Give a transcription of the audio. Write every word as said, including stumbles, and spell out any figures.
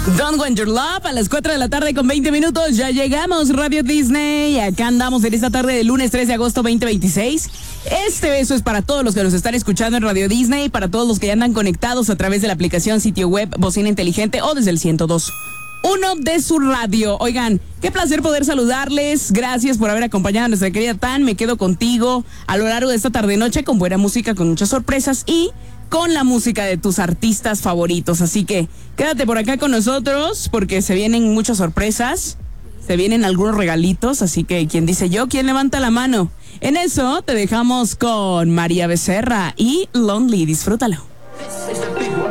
Don't Want Your Love a las cuatro de la tarde con veinte minutos. Ya llegamos, Radio Disney. Acá andamos en esta tarde del lunes tres de agosto veinte veintiséis. Este beso es para todos los que nos están escuchando en Radio Disney, para todos los que ya andan conectados a través de la aplicación, sitio web, bocina inteligente o desde el ciento dos punto uno de su radio. Oigan, qué placer poder saludarles. Gracias por haber acompañado a nuestra querida Tan. Me quedo contigo a lo largo de esta tarde-noche con buena música, con muchas sorpresas y con la música de tus artistas favoritos. Así que quédate por acá con nosotros porque se vienen muchas sorpresas, se vienen algunos regalitos, así que quien dice yo, ¿quién levanta la mano? En eso te dejamos con María Becerra y Lonely. Disfrútalo.